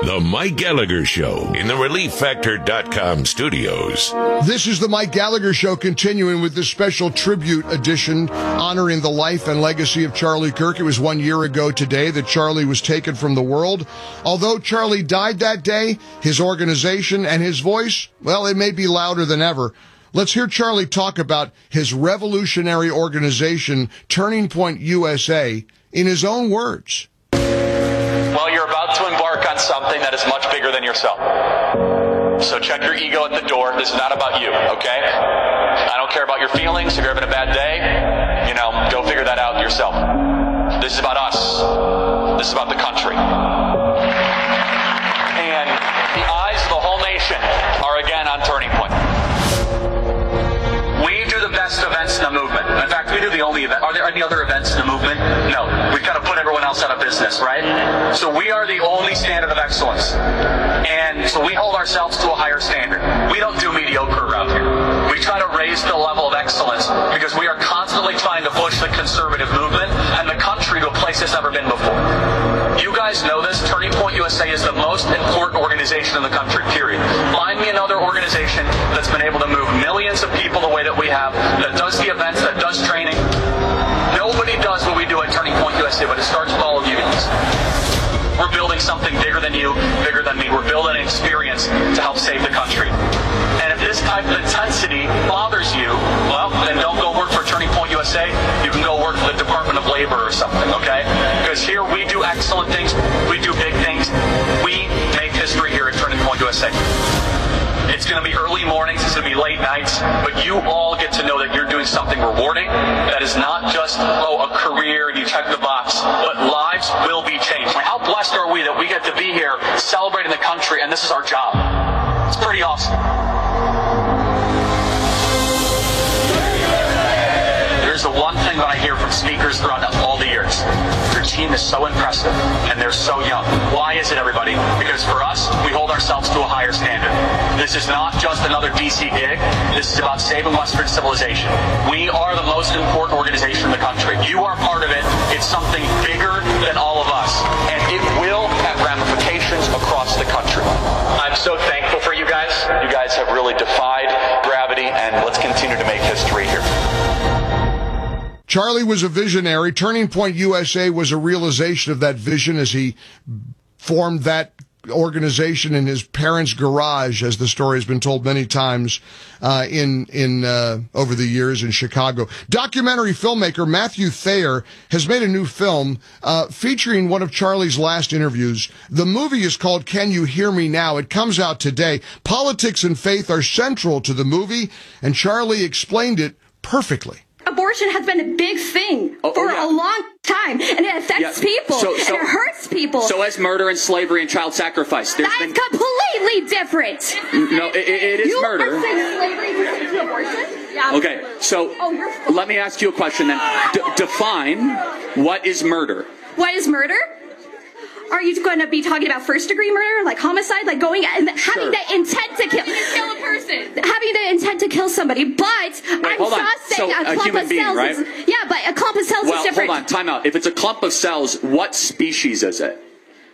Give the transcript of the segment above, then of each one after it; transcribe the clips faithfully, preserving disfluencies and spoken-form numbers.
The Mike Gallagher Show in the Relief Factor dot com studios. This is the Mike Gallagher Show, continuing with this special tribute edition honoring the life and legacy of Charlie Kirk. It was one year ago today that Charlie was taken from the world. Although Charlie died that day, his organization and his voice, well, it may be louder than ever. Let's hear Charlie talk about his revolutionary organization, Turning Point U S A, in his own words. Well, you're about to embark on something that is much bigger than yourself. So check your ego at the door. This is not about you, okay? I don't care about your feelings. If you're having a bad day, you know, go figure that out yourself. This is about us. This is about the country. And the eyes of the whole nation are again on Turning Point. We do the best events in the movement. In fact, we do the only event. Are there any other events in the movement? No. We've got to put everyone else out of business, right? So we are the only standard of excellence. And so we hold ourselves to a higher standard. We don't do mediocre around here. We try to raise the level of excellence because we are constantly trying to push the conservative movement and the country to a place it's never been before. You guys know this. Turning Point U S A is the most important organization in the country, period. Find me another organization that's been able to move millions of people the way that we have, that does the events, that does training. Nobody does what we do at Turning Point U S A, but it starts with all of you guys. We're building something bigger than you, bigger than me. We're building an experience to help save the country. And if this type of intensity bothers you, well, then don't go work for Turning Point U S A. You can go work for the Department of Labor or something, okay? Because here we do excellent things. We do big things. We make history here at Turning Point U S A. It's going to be early mornings, it's going to be late nights, but you all get to know that you're doing something rewarding. That is not just, oh, a career and you check the box, but lives will be changed. How blessed are we that we get to be here celebrating the country, and this is our job. It's pretty awesome. Here's the one thing that I hear from speakers throughout all the years. Your team is so impressive, and they're so young. Why is it, everybody? Because for us, we hold ourselves to a higher standard. This is not just another D C gig. This is about saving Western civilization. We are the most important organization in the country. You are part of it. It's something bigger than all of us, and it will have ramifications across the country. I'm so thankful for you guys. You guys have really defied gravity, and let's continue to make history here. Charlie was a visionary. Turning Point U S A was a realization of that vision as he formed that organization in his parents' garage, as the story has been told many times uh, in in uh, over the years in Chicago. Documentary filmmaker Matthew Thayer has made a new film uh, featuring one of Charlie's last interviews. The movie is called Can You Hear Me Now? It comes out today. Politics and faith are central to the movie, and Charlie explained it perfectly. Abortion has been a big thing oh, for oh, yeah. a long time, and it affects yeah. people, so, so, and it hurts people. So has murder and slavery and child sacrifice. There's That's been... completely different. No, it, it is you murder. You are saying slavery is to abortion? Yeah. Okay, so oh, you're... let me ask you a question then. D- define what is murder. What is murder? Are you going to be talking about first-degree murder, like homicide, like going and having sure. the intent to kill, kill a person, having the intent to kill somebody? But Wait, I'm hold on. just saying so, a clump a human of being, cells right? is yeah, but a clump of cells well, is different. Hold on, time out. If it's a clump of cells, what species is it?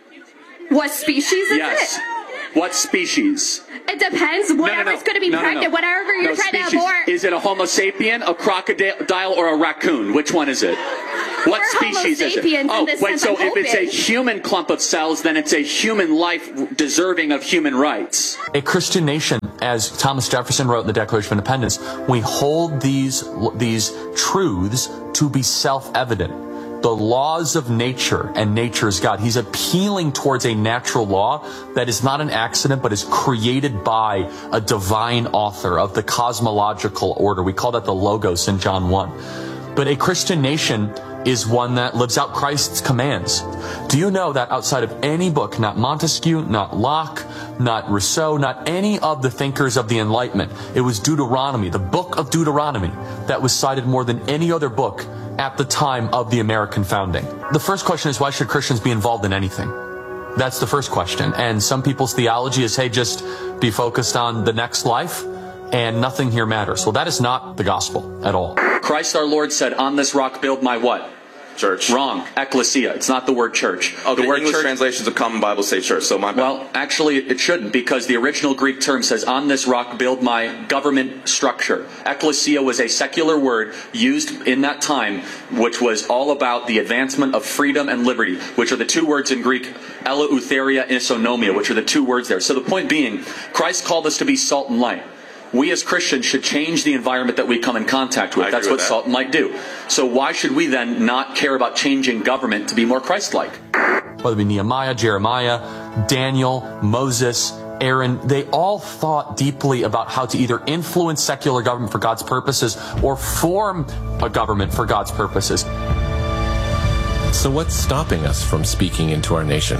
What species is yes. it? What species? It depends. Whatever's no, no, no. going to be no, pregnant, no, no. whatever you're no, trying species. to abort. Is it a Homo sapien, a crocodile, or a raccoon? Which one is it? What We're species is it? Oh, wait, so if it's a human clump of cells, then it's a human life deserving of human rights. A Christian nation, as Thomas Jefferson wrote in the Declaration of Independence, we hold these, these truths to be self-evident. The laws of nature, and nature is God. He's appealing towards a natural law that is not an accident, but is created by a divine author of the cosmological order. We call that the Logos in John one. But a Christian nation is one that lives out Christ's commands. Do you know that outside of any book, not Montesquieu, not Locke, not Rousseau, not any of the thinkers of the Enlightenment, it was Deuteronomy, the book of Deuteronomy, that was cited more than any other book at the time of the American founding. The first question is, why should Christians be involved in anything? That's the first question. And some people's theology is, hey, just be focused on the next life and nothing here matters. Well, that is not the gospel at all. Christ our Lord said, on this rock build my what? Church. Wrong. Ecclesia. It's not the word church. Oh, the, the word English church, translations of Common Bible say church, so my bad. Well, actually, it shouldn't, because the original Greek term says, on this rock build my government structure. Ecclesia was a secular word used in that time, which was all about the advancement of freedom and liberty, which are the two words in Greek, eleutheria and isonomia, which are the two words there. So the point being, Christ called us to be salt and light. We as Christians should change the environment that we come in contact with. That's what that. salt and light do. So why should we then not care about changing government to be more Christ-like? Whether it be Nehemiah, Jeremiah, Daniel, Moses, Aaron, they all thought deeply about how to either influence secular government for God's purposes or form a government for God's purposes. So what's stopping us from speaking into our nation?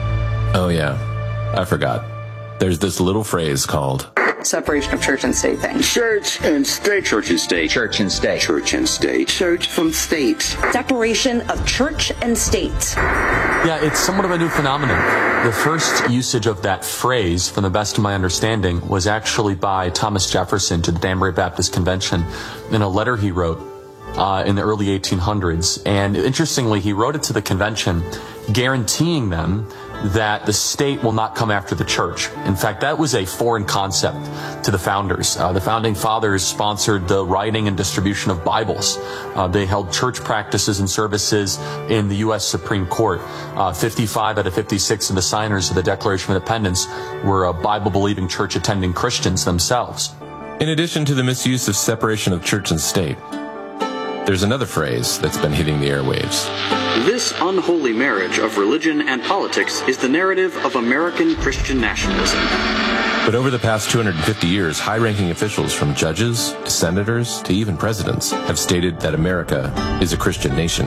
Oh yeah, I forgot. There's this little phrase called separation of church and state thing. Church and state. Church and state. Church and state. Church and state. Church from state. Separation of church and state. Yeah, it's somewhat of a new phenomenon. The first usage of that phrase, from the best of my understanding, was actually by Thomas Jefferson to the Danbury Baptist Convention in a letter he wrote uh, in the early eighteen hundreds. And interestingly, he wrote it to the convention, guaranteeing them that the state will not come after the church. In fact, that was a foreign concept to the founders. Uh, the founding fathers sponsored the writing and distribution of Bibles. Uh, they held church practices and services in the U S Supreme Court. Uh, fifty-five out of fifty-six of the signers of the Declaration of Independence were uh, Bible-believing, church-attending Christians themselves. In addition to the misuse of separation of church and state, there's another phrase that's been hitting the airwaves. This unholy marriage of religion and politics is the narrative of American Christian nationalism. But over the past two hundred fifty years, high-ranking officials from judges to senators to even presidents have stated that America is a Christian nation.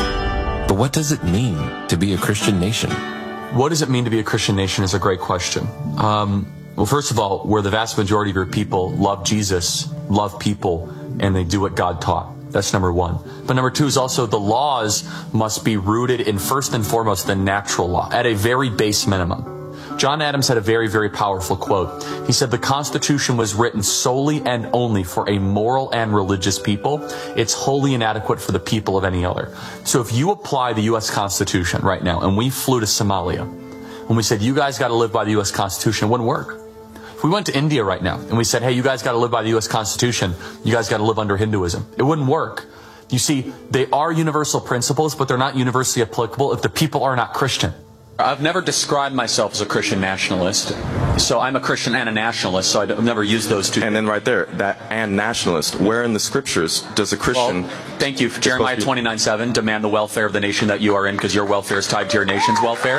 But what does it mean to be a Christian nation? What does it mean to be a Christian nation is a great question. Um, well, first of all, where the vast majority of your people love Jesus, love people, and they do what God taught. That's number one. But number two is also the laws must be rooted in, first and foremost, the natural law at a very base minimum. John Adams had a very, very powerful quote. He said, the Constitution was written solely and only for a moral and religious people. It's wholly inadequate for the people of any other. So if you apply the U S Constitution right now, and we flew to Somalia, and we said, you guys got to live by the U S Constitution, it wouldn't work. If we went to India right now and we said, hey, you guys got to live by the U S Constitution, you guys got to live under Hinduism, it wouldn't work. You see, they are universal principles, but they're not universally applicable if the people are not Christian. I've never described myself as a Christian nationalist, so I'm a Christian and a nationalist, so I've never used those two. And then right there, that and nationalist, where in the scriptures does a Christian... Well, thank you. Jeremiah twenty-nine seven, demand the welfare of the nation that you are in, because your welfare is tied to your nation's welfare.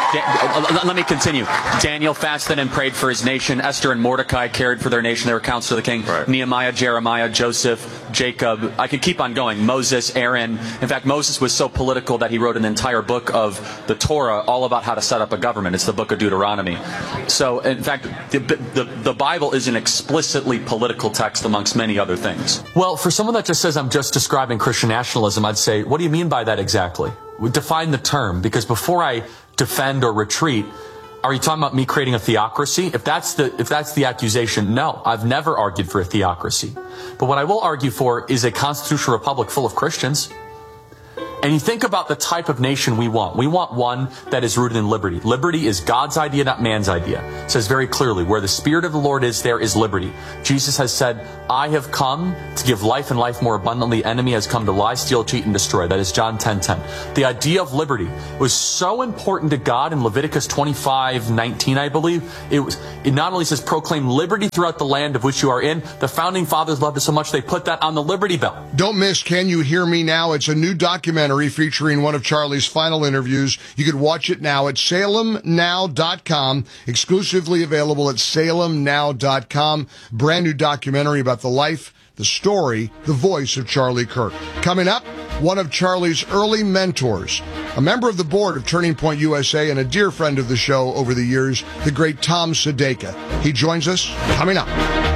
Da- let me continue. Daniel fasted and prayed for his nation. Esther and Mordecai cared for their nation. They were counsel of the king. Right. Nehemiah, Jeremiah, Joseph, Jacob. I could keep on going. Moses, Aaron. In fact, Moses was so political that he wrote an entire book of the Torah all about how to set up a government. It's the book of Deuteronomy. So, in fact, the, the, the Bible is an explicitly political text amongst many other things. Well, for someone that just says I'm just describing Christian nationalism, I'd say, what do you mean by that exactly? Define the term, because before I defend or retreat, are you talking about me creating a theocracy? If that's the if that's the accusation, no, I've never argued for a theocracy. But what I will argue for is a constitutional republic full of Christians. And you think about the type of nation we want. We want one that is rooted in liberty. Liberty is God's idea, not man's idea. It says very clearly, where the Spirit of the Lord is, there is liberty. Jesus has said, I have come to give life and life more abundantly. Enemy has come to lie, steal, cheat, and destroy. That is John ten ten. The idea of liberty was so important to God in Leviticus twenty-five nineteen, I believe. It was. It not only says proclaim liberty throughout the land of which you are in. The founding fathers loved it so much they put that on the Liberty Bell. Don't miss Can You Hear Me Now? It's a new documentary featuring one of Charlie's final interviews. You could watch it now at salem now dot com, exclusively available at salem now dot com. Brand new documentary about the life, the story, the voice of Charlie Kirk. Coming up, one of Charlie's early mentors, a member of the board of Turning Point U S A and a dear friend of the show over the years, the great Tom Sedeka. He joins us coming up.